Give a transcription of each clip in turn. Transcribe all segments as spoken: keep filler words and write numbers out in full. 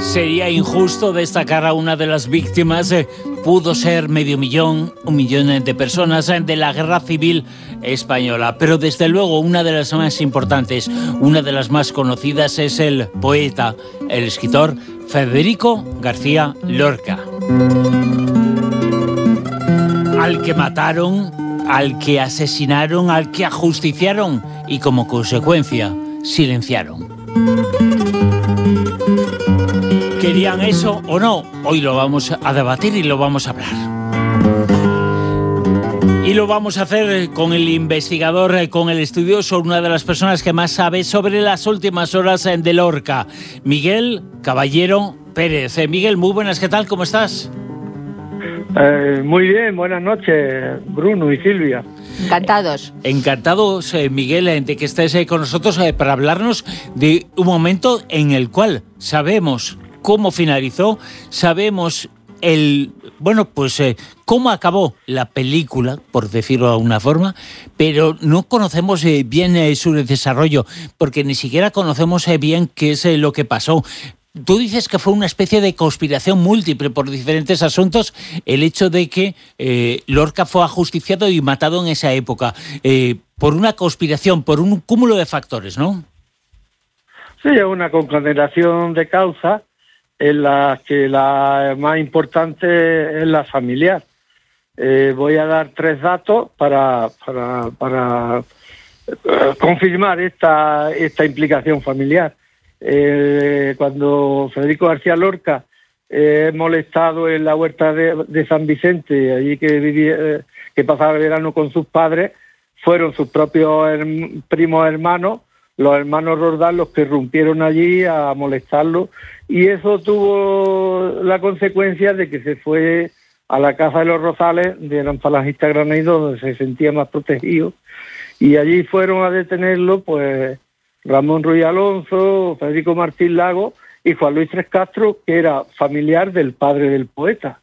Sería injusto destacar a una de las víctimas. Eh, pudo ser medio millón, un millón de personas eh, de la Guerra Civil Española. Pero desde luego una de las más importantes, una de las más conocidas es el poeta, el escritor Federico García Lorca. Al que mataron, al que asesinaron, al que ajusticiaron y como consecuencia silenciaron. ¿Querían eso o no? Hoy lo vamos a debatir y lo vamos a hablar. Y lo vamos a hacer con el investigador, con el estudioso, una de las personas que más sabe sobre las últimas horas de Lorca, Miguel Caballero Pérez. Miguel, muy buenas, ¿qué tal? ¿Cómo estás? Eh, muy bien, buenas noches, Bruno y Silvia. Encantados. Encantados, eh, Miguel, de que estés eh, con nosotros eh, para hablarnos de un momento en el cual sabemos cómo finalizó, sabemos el, bueno, pues eh, cómo acabó la película, por decirlo de alguna forma, pero no conocemos eh, bien eh, su desarrollo, porque ni siquiera conocemos eh, bien qué es eh, lo que pasó. Tú dices que fue una especie de conspiración múltiple por diferentes asuntos el hecho de que eh, Lorca fue ajusticiado y matado en esa época, eh, por una conspiración, por un cúmulo de factores, ¿no? Sí, es una concatenación de causas en las que la más importante es la familiar. Eh, voy a dar tres datos para, para, para eh, confirmar esta, esta implicación familiar. Eh, cuando Federico García Lorca eh, es molestado en la huerta de, de San Vicente, allí que vivía, eh, que pasaba el verano con sus padres, fueron sus propios herm- primos hermanos, los hermanos Roldán, los que irrumpieron allí a molestarlo, y eso tuvo la consecuencia de que se fue a la casa de los Rosales, de los falangistas granaínos, donde se sentía más protegido, y allí fueron a detenerlo, pues, Ramón Ruiz Alonso, Federico Martín Lago y Juan Luis Tres Castro, que era familiar del padre del poeta.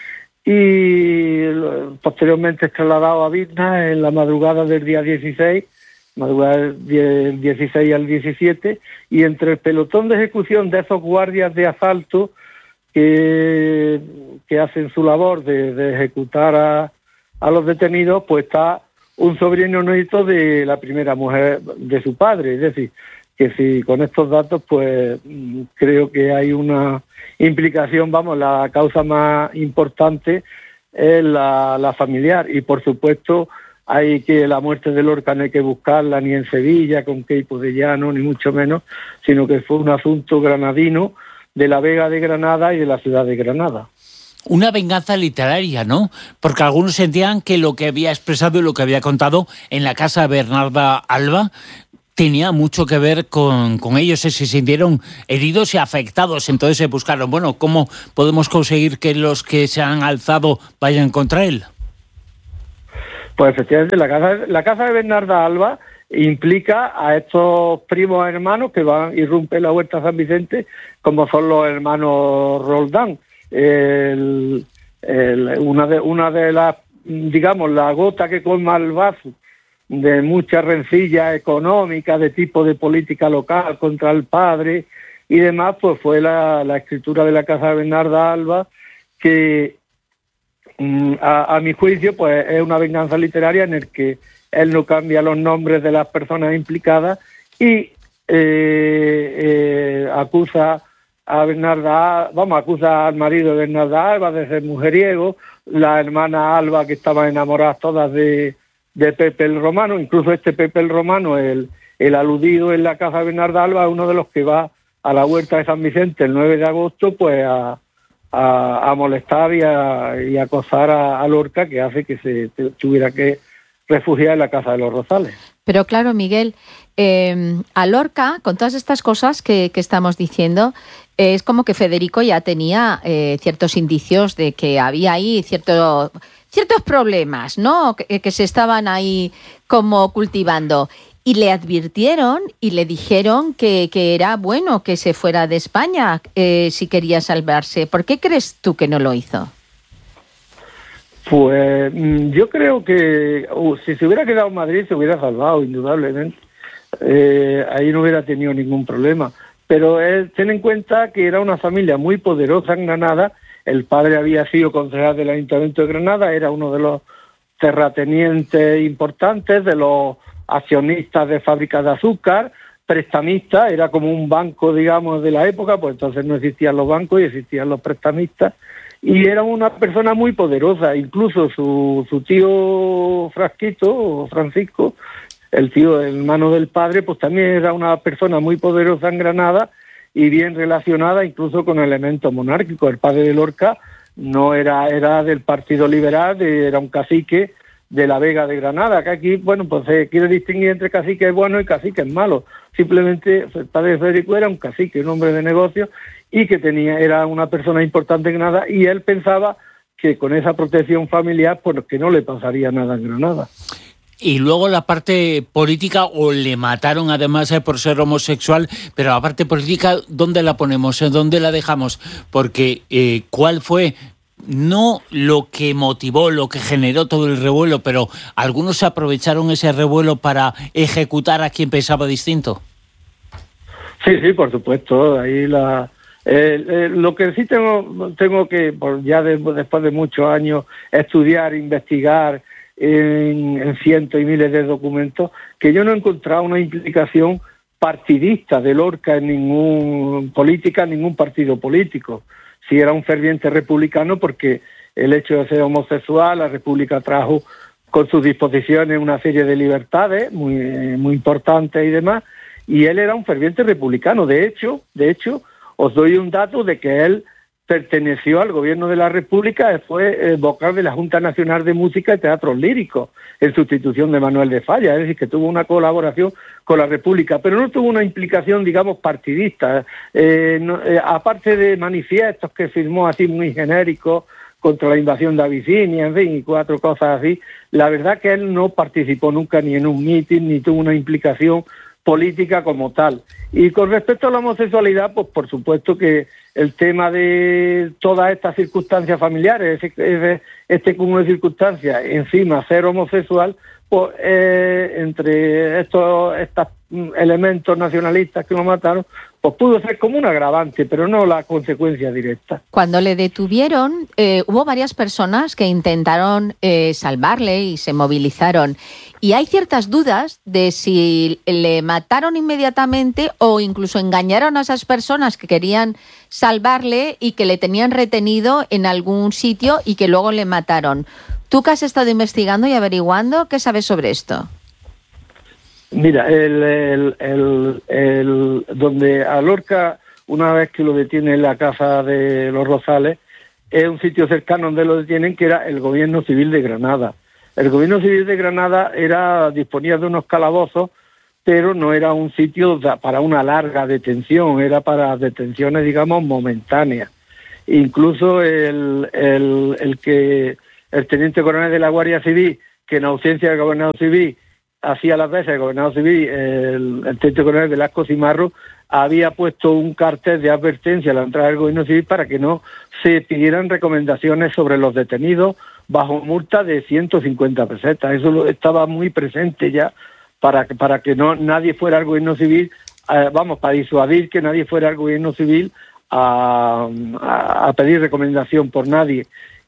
Y posteriormente es trasladado a Vilna en la madrugada del día dieciséis, madrugada del dieciséis al diecisiete, y entre el pelotón de ejecución de esos guardias de asalto que, que hacen su labor de, de ejecutar a, a los detenidos, pues está un sobrino nieto de la primera mujer de su padre. Es decir, que si con estos datos, pues creo que hay una implicación, vamos, la causa más importante es la, la familiar. Y por supuesto hay que la muerte de Lorca no hay que buscarla ni en Sevilla, con Queipo de Llano, ni mucho menos, sino que fue un asunto granadino de la Vega de Granada y de la ciudad de Granada. Una venganza literaria, ¿no? Porque algunos sentían que lo que había expresado y lo que había contado en la casa de Bernarda Alba tenía mucho que ver con, con ellos, se sintieron heridos y afectados. Entonces se buscaron, bueno, ¿cómo podemos conseguir que los que se han alzado vayan contra él? Pues efectivamente, la casa, la casa de Bernarda Alba implica a estos primos hermanos que van irrumpen la huerta de San Vicente, como son los hermanos Roldán. El, el, una de una de las, digamos, la gota que colma el vaso de muchas rencillas económicas de tipo de política local contra el padre y demás, pues fue la, la escritura de la casa de Bernarda Alba, que a, a mi juicio pues es una venganza literaria en el que él no cambia los nombres de las personas implicadas y eh, eh, acusa a Bernarda, vamos, acusa al marido de Bernarda Alba de ser mujeriego, la hermana Alba, que estaban enamoradas todas de, de Pepe el Romano, incluso este Pepe el Romano, el, el aludido en la casa de Bernarda Alba, es uno de los que va a la huerta de San Vicente el nueve de agosto, pues a, a, a molestar y a, y a acosar a, a Lorca, que hace que se tuviera que refugiar en la casa de los Rosales. Pero claro, Miguel, eh, a Lorca, con todas estas cosas que, que estamos diciendo, eh, es como que Federico ya tenía eh, ciertos indicios de que había ahí cierto, ciertos problemas, ¿no? Que, que se estaban ahí como cultivando. Y le advirtieron y le dijeron que, que era bueno que se fuera de España eh, si quería salvarse. ¿Por qué crees tú que no lo hizo? Pues yo creo que uh, si se hubiera quedado en Madrid se hubiera salvado, indudablemente. Eh, ahí no hubiera tenido ningún problema. pero él, ten en cuenta que era una familia muy poderosa en Granada. El padre había sido concejal del Ayuntamiento de Granada, era uno de los terratenientes importantes, de los accionistas de fábricas de azúcar, prestamista, era como un banco, digamos, de la época, pues entonces no existían los bancos y existían los prestamistas, y era una persona muy poderosa. Incluso su, su tío Frasquito, Francisco, el tío hermano del padre, pues también era una persona muy poderosa en Granada y bien relacionada incluso con elementos monárquicos. El padre de Lorca no era, era del Partido Liberal, de, era un cacique de la Vega de Granada, que aquí, bueno, pues se quiere distinguir entre caciques buenos y caciques malos. Simplemente el padre de Federico era un cacique, un hombre de negocios, y que tenía, era una persona importante en Granada, y él pensaba que con esa protección familiar, pues que no le pasaría nada en Granada. Y luego la parte política, o le mataron además eh, por ser homosexual, pero la parte política, ¿dónde la ponemos? ¿Dónde la dejamos? Porque eh, ¿cuál fue? No lo que motivó, lo que generó todo el revuelo, pero algunos aprovecharon ese revuelo para ejecutar a quien pensaba distinto. Sí, sí, por supuesto. Ahí la eh, eh, lo que sí tengo tengo que, por ya de, después de muchos años, estudiar, investigar en, en cientos y miles de documentos, que yo no he encontrado una implicación partidista de Lorca en ningún política, en ningún partido político. Sí era un ferviente republicano, porque el hecho de ser homosexual, la República trajo con sus disposiciones una serie de libertades muy, muy importantes y demás, y él era un ferviente republicano. De hecho, de hecho, os doy un dato de que él perteneció al gobierno de la República, fue eh, vocal de la Junta Nacional de Música y Teatros Líricos, en sustitución de Manuel de Falla, es decir, que tuvo una colaboración con la República, pero no tuvo una implicación, digamos, partidista. Eh, no, eh, aparte de manifiestos que firmó así muy genéricos contra la invasión de Abisinia, en fin, y cuatro cosas así, la verdad que él no participó nunca ni en un mitin, ni tuvo una implicación política como tal. Y con respecto a la homosexualidad, pues por supuesto que el tema de todas estas circunstancias familiares, ese, este cúmulo de circunstancias, encima ser homosexual, pues eh, entre estos, estos elementos nacionalistas que lo mataron, pues pudo ser como un agravante, pero no la consecuencia directa. Cuando le detuvieron, eh, hubo varias personas que intentaron eh, salvarle y se movilizaron. Y hay ciertas dudas de si le mataron inmediatamente o incluso engañaron a esas personas que querían salvarle y que le tenían retenido en algún sitio y que luego le mataron. ¿Tú que has estado investigando y averiguando, qué sabes sobre esto? Mira, el, el, el, el, donde a Lorca, una vez que lo detiene en la casa de los Rosales, es un sitio cercano donde lo detienen, que era el Gobierno Civil de Granada. El Gobierno Civil de Granada era disponía de unos calabozos, pero no era un sitio para una larga detención, era para detenciones, digamos, momentáneas. Incluso el, el, el que el teniente coronel de la Guardia Civil, que en ausencia del gobernador civil hacía las veces el gobernador civil, el, el teniente coronel Velasco Cimarro, había puesto un cartel de advertencia a la entrada del gobierno civil para que no se pidieran recomendaciones sobre los detenidos bajo multa de ciento cincuenta pesetas. Eso estaba muy presente ya para, para que no nadie fuera al gobierno civil, eh, vamos, para disuadir que nadie fuera al gobierno civil a, a, a pedir recomendación por nadie.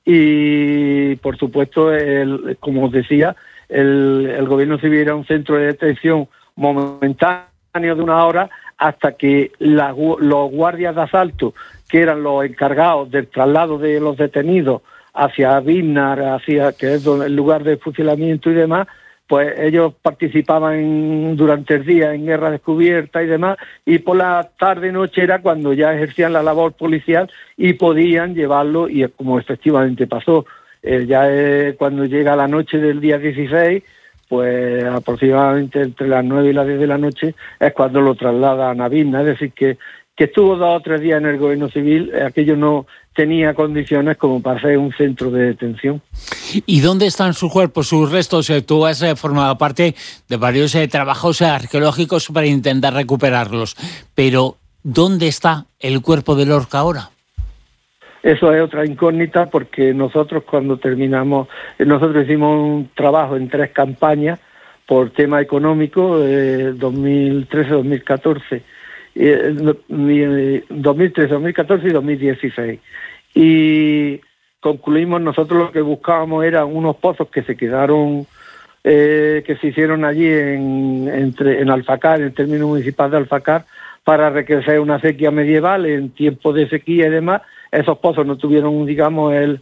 Y, por supuesto, el, como os decía, el, el gobierno civil era un centro de detención momentáneo de una hora hasta que la, los guardias de asalto, que eran los encargados del traslado de los detenidos hacia Biznar, hacia que es el lugar de fusilamiento y demás, pues ellos participaban en, durante el día en guerra descubierta y demás, y por la tarde noche era cuando ya ejercían la labor policial y podían llevarlo, y como efectivamente pasó, eh, ya eh, cuando llega la noche del día dieciséis, pues aproximadamente entre las nueve y las diez de la noche es cuando lo trasladan a Biznar. Es decir, que, que estuvo dos o tres días en el gobierno civil, eh, aquello no tenía condiciones como para ser un centro de detención. ¿Y dónde están sus cuerpos, sus restos? Tú has eh, formado parte de varios eh, trabajos arqueológicos para intentar recuperarlos, pero ¿dónde está el cuerpo de Lorca ahora? Eso es otra incógnita, porque nosotros cuando terminamos, nosotros hicimos un trabajo en tres campañas por tema económico, eh, dos mil trece dos mil catorce, dos mil trece, dos mil catorce y dos mil dieciséis. Y concluimos, nosotros lo que buscábamos eran unos pozos que se quedaron, eh, que se hicieron allí en, entre, en Alfacar, en el término municipal de Alfacar, para recrecer una acequia medieval en tiempos de sequía y demás. Esos pozos no tuvieron, digamos, el,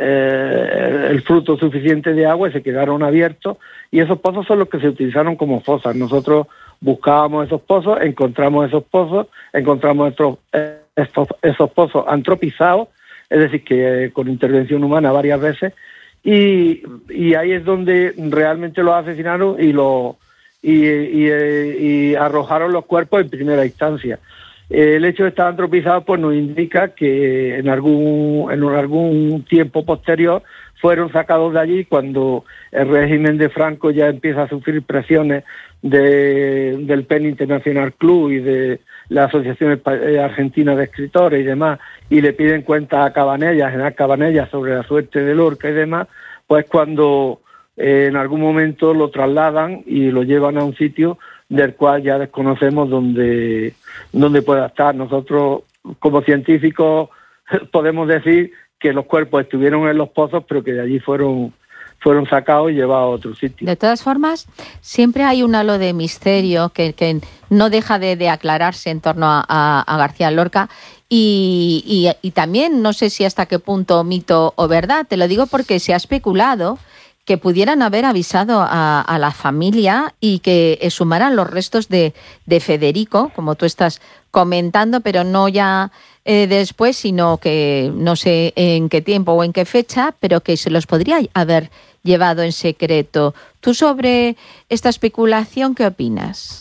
eh, el fruto suficiente de agua y se quedaron abiertos, y esos pozos son los que se utilizaron como fosas. Nosotros buscábamos esos pozos, encontramos esos pozos, encontramos estos, estos, esos pozos antropizados, es decir, que eh, con intervención humana varias veces, y, y ahí es donde realmente los asesinaron y, lo, y, y, y arrojaron los cuerpos en primera instancia. El hecho de estar antropizados pues nos indica que en algún, en algún tiempo posterior fueron sacados de allí, cuando el régimen de Franco ya empieza a sufrir presiones de, del P E N International Club y de la Asociación Argentina de Escritores y demás, y le piden cuentas a Cabanellas, General Cabanellas, sobre la suerte de Lorca y demás, pues cuando eh, en algún momento lo trasladan y lo llevan a un sitio del cual ya desconocemos dónde, dónde pueda estar. Nosotros, como científicos, podemos decir que los cuerpos estuvieron en los pozos, pero que de allí fueron fueron sacados y llevados a otro sitio. De todas formas, siempre hay un halo de misterio que, que no deja de, de aclararse en torno a, a, a García Lorca, y, y, y también no sé si hasta qué punto mito o verdad. Te lo digo porque se ha especulado que pudieran haber avisado a, a la familia y que exhumaran los restos de, de Federico, como tú estás comentando, pero no ya eh, después, sino que no sé en qué tiempo o en qué fecha, pero que se los podría haber llevado en secreto. ¿Tú sobre esta especulación qué opinas?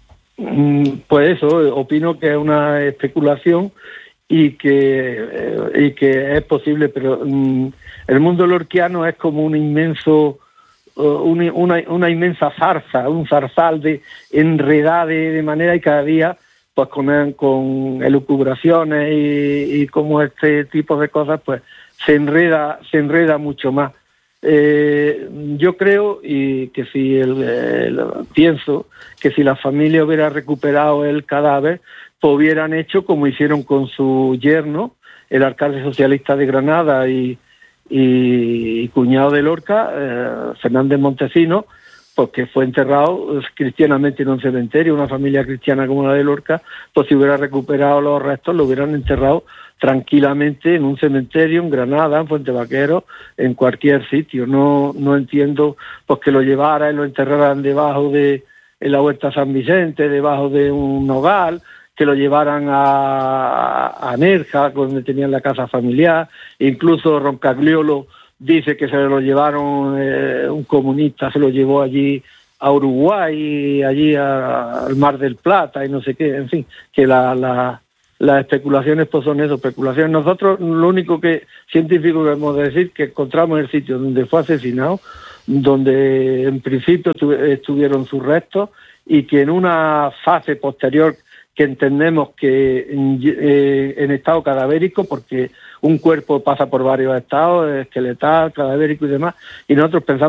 Pues eso, opino que es una especulación y que, eh, y que es posible, pero um, el mundo lorquiano es como un inmenso, uh, una, una, una inmensa zarza, un zarzal de enredada de, de manera, y cada día pues con, con elucubraciones y, y como este tipo de cosas pues se enreda, se enreda mucho más. Eh, yo creo y que si el, el, pienso que si la familia hubiera recuperado el cadáver, pues hubieran hecho como hicieron con su yerno, el alcalde socialista de Granada y, y, y cuñado de Lorca, eh, Fernández Montesinos, porque fue enterrado cristianamente en un cementerio. Una familia cristiana como la de Lorca, pues si hubiera recuperado los restos, lo hubieran enterrado tranquilamente en un cementerio, en Granada, en Fuente Vaquero, en cualquier sitio. No no entiendo pues que lo llevaran y lo enterraran debajo de en la Huerta San Vicente, debajo de un hogar, que lo llevaran a, a Nerja, donde tenían la casa familiar. Incluso Roncagliolo dice que se lo llevaron, eh, un comunista se lo llevó allí a Uruguay, allí a, al Mar del Plata y no sé qué, en fin, que la, la, las especulaciones pues son eso, especulaciones. Nosotros lo único que científico debemos decir que encontramos el sitio donde fue asesinado, donde en principio estuvieron sus restos, y que en una fase posterior que entendemos que eh, en estado cadavérico, porque un cuerpo pasa por varios estados, esqueletal, cadavérico y demás, y nosotros pensamos